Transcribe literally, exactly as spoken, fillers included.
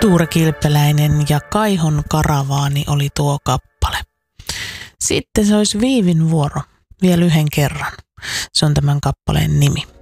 Tuure Kilpeläinen ja Kaihon karavaani oli tuo kappale. Sitten se olisi Viivin vuoro vielä yhden kerran. Se on tämän kappaleen nimi.